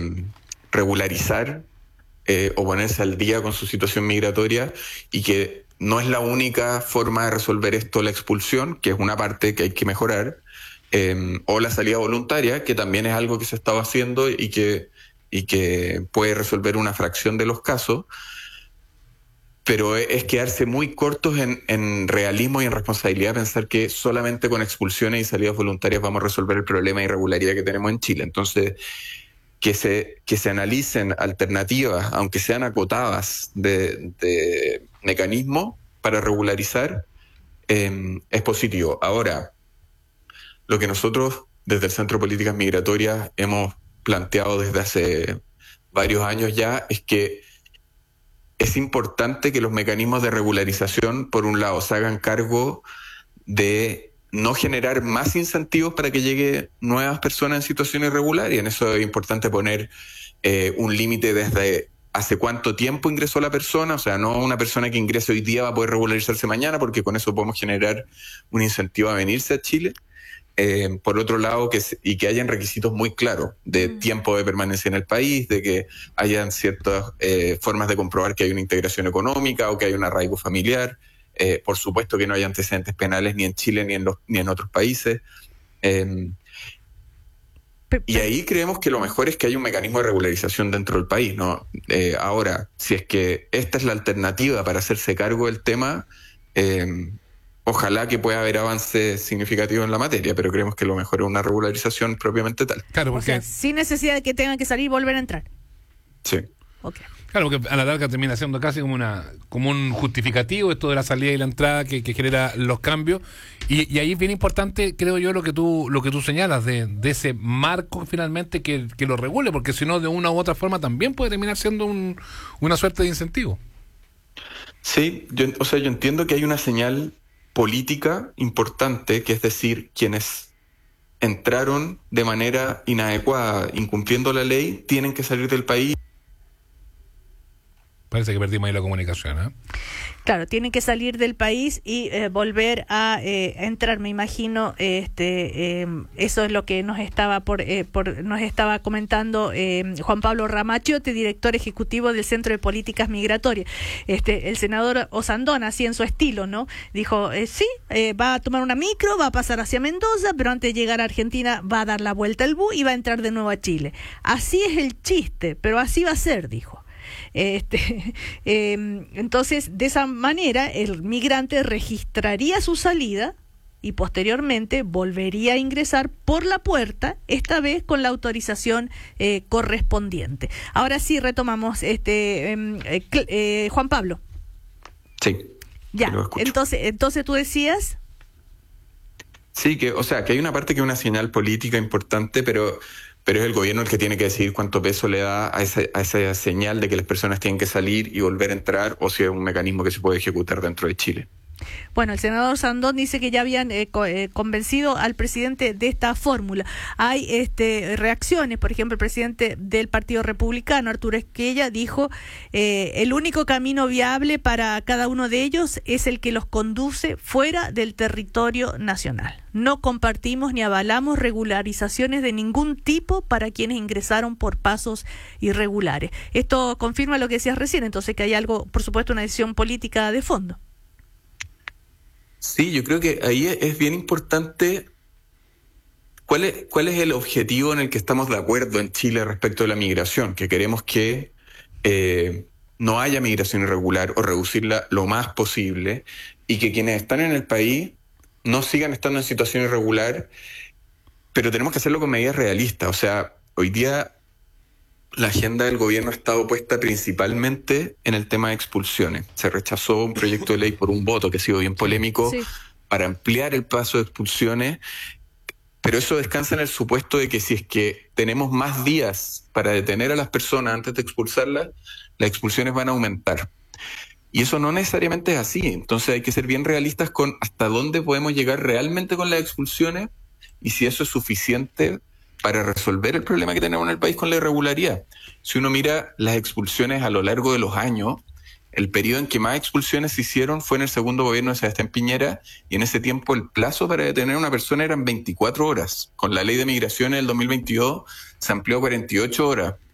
regularizar o ponerse al día con su situación migratoria, y que no es la única forma de resolver esto la expulsión, que es una parte que hay que mejorar, o la salida voluntaria, que también es algo que se estaba haciendo y que puede resolver una fracción de los casos. Pero es quedarse muy cortos en realismo y en responsabilidad, pensar que solamente con expulsiones y salidas voluntarias vamos a resolver el problema de irregularidad que tenemos en Chile. Entonces, que se analicen alternativas, aunque sean acotadas, de mecanismos para regularizar, es positivo. Ahora, lo que nosotros desde el Centro de Políticas Migratorias hemos planteado desde hace varios años ya es que es importante que los mecanismos de regularización, por un lado, se hagan cargo de no generar más incentivos para que lleguen nuevas personas en situación irregular, y en eso es importante poner un límite desde hace cuánto tiempo ingresó la persona. O sea, no una persona que ingrese hoy día va a poder regularizarse mañana, porque con eso podemos generar un incentivo a venirse a Chile. Por otro lado, que hayan requisitos muy claros de tiempo de permanencia en el país, de que hayan ciertas formas de comprobar que hay una integración económica o que hay un arraigo familiar. Por supuesto que no hay antecedentes penales ni en Chile ni en otros países. Y ahí creemos que lo mejor es que haya un mecanismo de regularización dentro del país, ¿no? Ahora, si es que esta es la alternativa para hacerse cargo del tema, ojalá que pueda haber avances significativos en la materia, pero creemos que lo mejor es una regularización propiamente tal. Claro, porque... O sea, sin necesidad de que tengan que salir y volver a entrar. Sí. Okay. Claro, porque a la larga termina siendo casi como un justificativo esto de la salida y la entrada que genera los cambios, y ahí es bien importante, creo yo, lo que tú señalas de ese marco finalmente que lo regule, porque si no, de una u otra forma también puede terminar siendo una suerte de incentivo. Sí, yo entiendo que hay una señal política importante, que es decir, quienes entraron de manera inadecuada, incumpliendo la ley, tienen que salir del país. Parece que perdimos ahí la comunicación, ¿eh? Claro, tienen que salir del país y volver a entrar, me imagino. Eso es lo que nos estaba nos estaba comentando Juan Pablo Ramachiotti, director ejecutivo del Centro de Políticas Migratorias. El senador Osandón, así en su estilo, ¿no? Dijo, sí, va a tomar una micro, va a pasar hacia Mendoza, pero antes de llegar a Argentina va a dar la vuelta al bus y va a entrar de nuevo a Chile. Así es el chiste, pero así va a ser, dijo. Entonces, de esa manera, el migrante registraría su salida y posteriormente volvería a ingresar por la puerta, esta vez con la autorización correspondiente. Ahora sí retomamos, Juan Pablo. Sí. Ya, entonces tú decías... Sí, que hay una parte que es una señal política importante, pero es el gobierno el que tiene que decidir cuánto peso le da a esa señal de que las personas tienen que salir y volver a entrar, o si es un mecanismo que se puede ejecutar dentro de Chile. Bueno, el senador Sandón dice que ya habían convencido al presidente de esta fórmula. Hay reacciones, por ejemplo, el presidente del Partido Republicano, Arturo Esquella, dijo el único camino viable para cada uno de ellos es el que los conduce fuera del territorio nacional. No compartimos ni avalamos regularizaciones de ningún tipo para quienes ingresaron por pasos irregulares. Esto confirma lo que decías recién, entonces que hay algo, por supuesto, una decisión política de fondo. Sí, yo creo que ahí es bien importante cuál es el objetivo en el que estamos de acuerdo en Chile respecto de la migración, que queremos que no haya migración irregular o reducirla lo más posible, y que quienes están en el país no sigan estando en situación irregular, pero tenemos que hacerlo con medidas realistas. O sea, hoy día la agenda del gobierno ha estado puesta principalmente en el tema de expulsiones. Se rechazó un proyecto de ley por un voto que ha sido bien polémico, sí, para ampliar el plazo de expulsiones, pero eso descansa en el supuesto de que si es que tenemos más días para detener a las personas antes de expulsarlas, las expulsiones van a aumentar. Y eso no necesariamente es así. Entonces hay que ser bien realistas con hasta dónde podemos llegar realmente con las expulsiones y si eso es suficiente para resolver el problema que tenemos en el país con la irregularidad. Si uno mira las expulsiones a lo largo de los años, el periodo en que más expulsiones se hicieron fue en el segundo gobierno de Sebastián Piñera, y en ese tiempo el plazo para detener a una persona eran 24 horas. Con la ley de migraciones del 2022 se amplió a 48 horas.